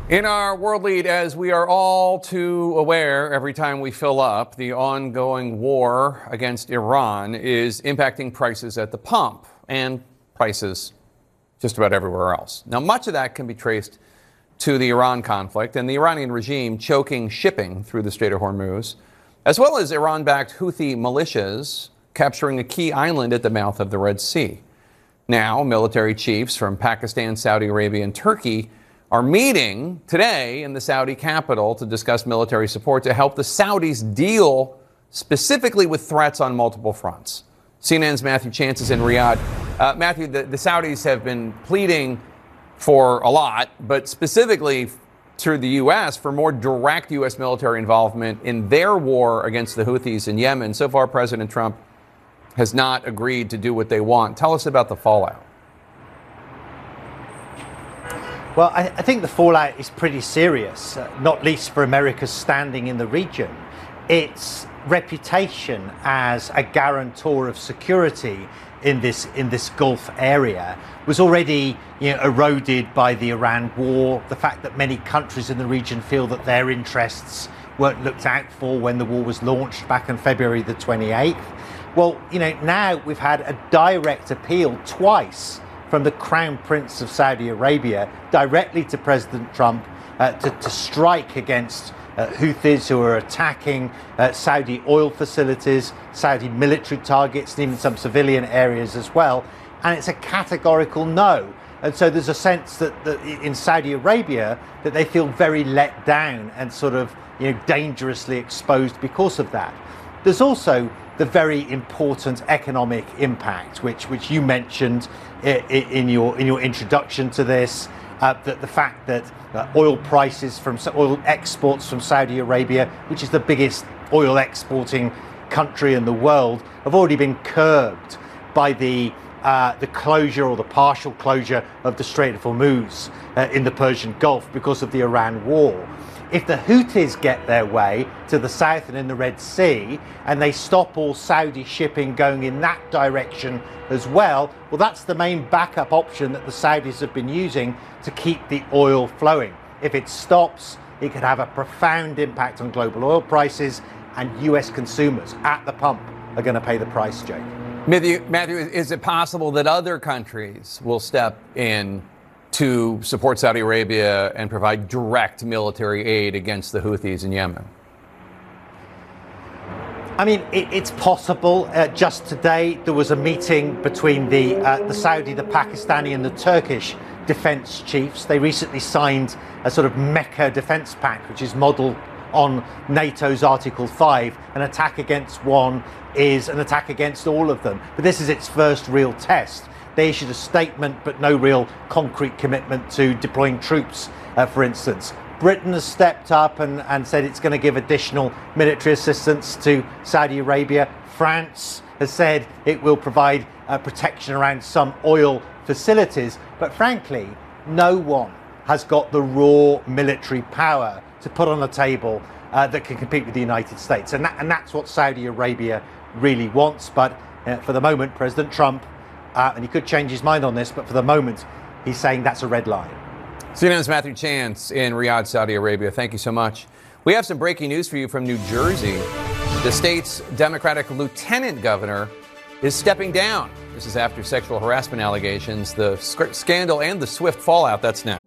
In our world lead, as we are all too aware every time we fill up, the ongoing war against Iran is impacting prices at the pump and prices just about everywhere else. Now, much of that can be traced to the Iran conflict and the Iranian regime choking shipping through the Strait of Hormuz, as well as Iran-backed Houthi militias capturing a key island at the mouth of the Red Sea. Now, military chiefs from Pakistan, Saudi Arabia, and Turkey are meeting today in the Saudi capital to discuss military support to help the Saudis deal specifically with threats on multiple fronts. CNN's Matthew Chance is in Riyadh. Matthew, the Saudis have been pleading for a lot, but specifically through the U.S. for more direct U.S. military involvement in their war against the Houthis in Yemen. So far, President Trump has not agreed to do what they want. Tell us about the fallout. Well, I think the fallout is pretty serious, not least for America's standing in the region. Its reputation as a guarantor of security in this Gulf area was already eroded by the Iran war, the fact that many countries in the region feel that their interests weren't looked out for when the war was launched back on February the 28th. Well, now we've had a direct appeal twice from the Crown Prince of Saudi Arabia directly to President Trump to strike against Houthis who are attacking Saudi oil facilities, Saudi military targets, and even some civilian areas as well. And it's a categorical no. And so there's a sense that in Saudi Arabia that they feel very let down and sort of dangerously exposed because of that. There's also the very important economic impact, which you mentioned in your introduction to this, that the fact that oil prices from oil exports from Saudi Arabia, which is the biggest oil exporting country in the world, have already been curbed by the closure or the partial closure of the Strait of Hormuz in the Persian Gulf because of the Iran war. If the Houthis get their way to the south and in the Red Sea, and they stop all Saudi shipping going in that direction as well, well, that's the main backup option that the Saudis have been using to keep the oil flowing. If it stops, it could have a profound impact on global oil prices, and US consumers at the pump are going to pay the price, Jake. Matthew, is it possible that other countries will step in to support Saudi Arabia and provide direct military aid against the Houthis in Yemen? I mean, it's possible. Just today, there was a meeting between the Saudi, the Pakistani, and the Turkish defense chiefs. They recently signed a sort of Mecca defense pact, which is modeled on NATO's Article 5. An attack against one is an attack against all of them. But this is its first real test. They issued a statement, but no real concrete commitment to deploying troops, for instance. Britain has stepped up and said it's going to give additional military assistance to Saudi Arabia. France has said it will provide protection around some oil facilities. But frankly, no one has got the raw military power to put on the table that can compete with the United States. And that's what Saudi Arabia really wants. But for the moment, President Trump, and he could change his mind on this, but for the moment, he's saying that's a red line. CNN's Matthew Chance in Riyadh, Saudi Arabia. Thank you so much. We have some breaking news for you from New Jersey. The state's Democratic lieutenant governor is stepping down. This is after sexual harassment allegations, the scandal, and the swift fallout. That's next.